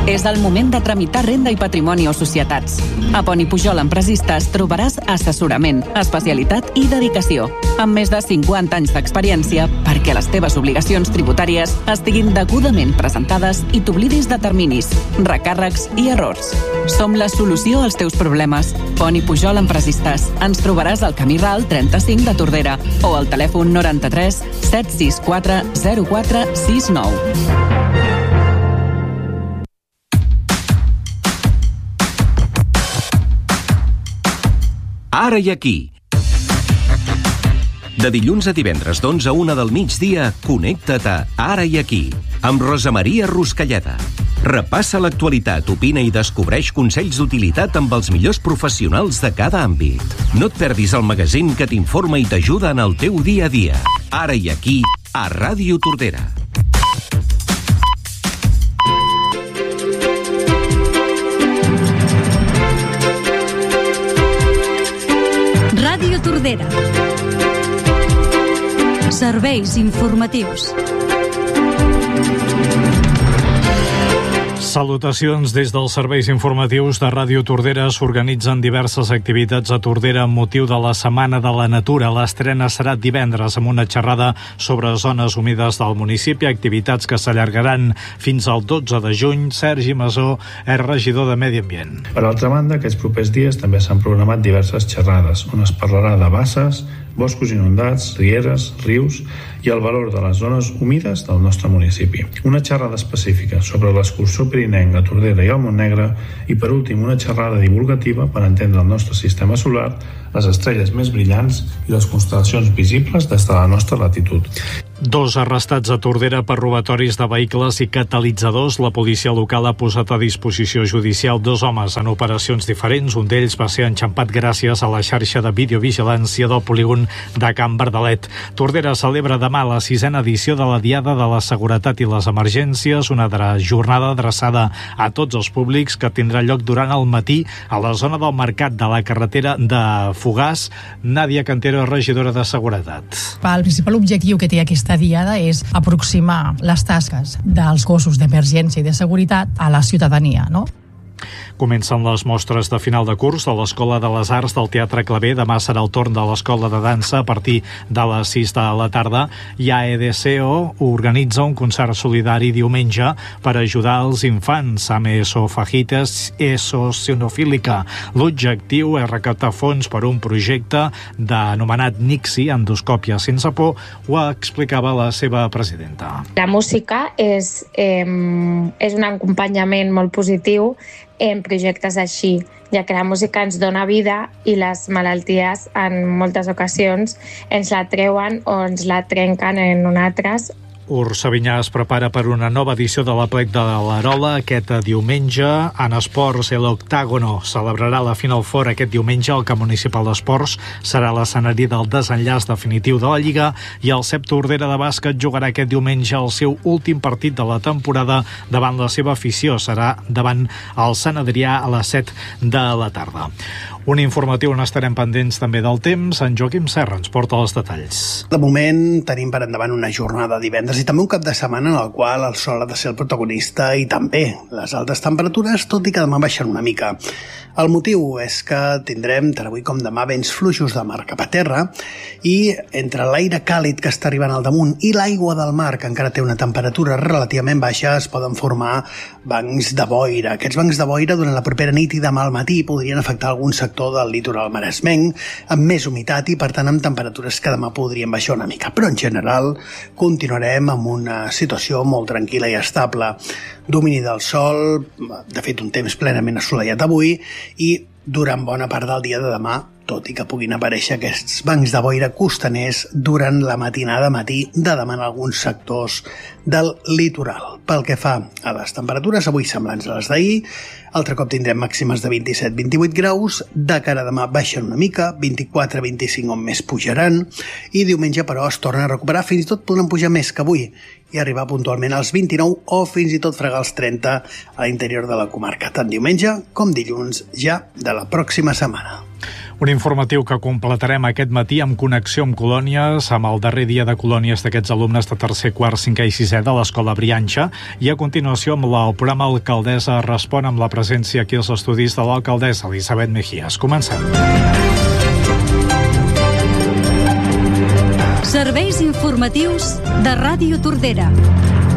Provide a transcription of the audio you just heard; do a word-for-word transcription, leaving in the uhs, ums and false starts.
És el moment de tramitar renda i patrimoni o societats. A Pont i Pujol Empresistes trobaràs assessorament, especialitat i dedicació, amb més de cinquanta anys d'experiència perquè les teves obligacions tributàries estiguin degudament presentades i t'oblidis de terminis, recàrrecs i errors. Som la solució als teus problemes. Pont i Pujol Empresistes. Ens trobaràs al Camí Ral trenta-cinc de Tordera o al telèfon noranta-tres set sis quatre zero quatre sis nou. Ara i aquí. De dilluns a divendres d'onze a una del migdia, connecta't a Ara i aquí, amb Rosa Maria Ruscalleda. Repassa l'actualitat, opina i descobreix consells d'utilitat amb els millors professionals de cada àmbit. No et perdis el magazín que t'informa i t'ajuda en el teu dia a dia. Ara i aquí, a Ràdio Tordera. Ràdio Tordera. Serveis informatius. Salutacions des dels serveis informatius de Ràdio Tordera. S'organitzen diverses activitats a Tordera amb motiu de la Setmana de la Natura. L'estrena serà divendres amb una xerrada sobre zones humides del municipi, activitats que s'allargaran fins al dotze de juny. Sergi Masó és regidor de Medi Ambient. Per altra banda, aquests propers dies també s'han programat diverses xerrades on es parlarà de basses, boscos inundats, rieres, rius i el valor de les zones humides del nostre municipi. Una xerrada específica sobre l'excursió pirinenca a Tordera i al Montnegre i, per últim, una xerrada divulgativa per entendre el nostre sistema solar, les estrelles més brillants i les constel·lacions visibles des de la nostra latitud. Dos arrestats a Tordera per robatoris de vehicles i catalitzadors. La policia local ha posat a disposició judicial dos homes en operacions diferents. Un d'ells va ser enxampat gràcies a la xarxa de videovigilància del polígon de Can Verdalet. Tordera celebra demà la sisena edició de la Diada de la Seguretat i les Emergències, una jornada adreçada a tots els públics que tindrà lloc durant el matí a la zona del mercat de la carretera de Fogars. Nàdia Cantero, regidora de Seguretat. El principal objectiu que té aquesta diada és aproximar les tasques dels cossos d'emergència i de seguretat a la ciutadania, no? Comencen les mostres de final de curs de l'Escola de les Arts del Teatre Claver. Demà serà el torn de l'Escola de Dansa a partir de les sis de la tarda. I A E D C O organitza un concert solidari diumenge per ajudar els infants amb esofagitis eosinofílica. L'objectiu és recaptar fons per un projecte denomenat Nixi, endoscòpia sense por. Ho explicava la seva presidenta. La música és, eh, és un acompanyament molt positiu en projectes així, ja que la música ens dona vida i les malalties en moltes ocasions ens la treuen o ens la trenquen en nosaltres. Ur Sabinyà es prepara per una nova edició de l'Aplec de l'Arola aquest diumenge. En esports, l'Octàgono celebrarà la Final Four aquest diumenge. El Camp Municipal d'Esports serà l'escenari del desenllaç definitiu de la Lliga i el C E P Tordera de bàsquet jugarà aquest diumenge el seu últim partit de la temporada davant la seva afició. Serà davant el Sant Adrià a les set de la tarda. Un informatiu on estarem pendents també del temps. En Joaquim Serra ens porta els detalls. De moment tenim per endavant una jornada divendres i també un cap de setmana en el qual el sol ha de ser el protagonista i també les altes temperatures, tot i que demà baixen una mica. El motiu és que tindrem tant avui com demà vents fluixos de mar cap a terra i entre l'aire càlid que està arribant al damunt i l'aigua del mar, que encara té una temperatura relativament baixa, es poden formar bancs de boira. Aquests bancs de boira durant la propera nit i demà al matí podrien afectar algun sector del litoral maresmenc amb més humitat i per tant amb temperatures que demà podrien baixar una mica, però en general continuarem amb una situació molt tranquil·la i estable. Domini del sol, de fet un temps plenament assolellat avui i durant bona part del dia de demà, tot i que puguin aparèixer aquests bancs de boira costaners durant la matinada matí de demà en alguns sectors del litoral. Pel que fa a les temperatures, avui semblants a les d'ahir, altre cop tindrem màximes de vint-i-set a vint-i-vuit graus, de cara a demà baixen una mica, vint-i-quatre a vint-i-cinc on més pujaran, i diumenge però es torna a recuperar, fins i tot poden pujar més que avui, i arribar puntualment als vint-i-nou o fins i tot fregar els trenta a l'interior de la comarca, tant diumenge com dilluns ja de la pròxima setmana. Un informatiu que completarem aquest matí amb connexió amb colònies, amb el darrer dia de colònies d'aquests alumnes de tercer, quart, cinquè i sisè de l'Escola Brianxa, i a continuació amb el programa Alcaldessa Respon, amb la presència aquí als estudis de l'alcaldessa Elisabet Mejías. Comencem. Serveis informatius de Ràdio Tordera.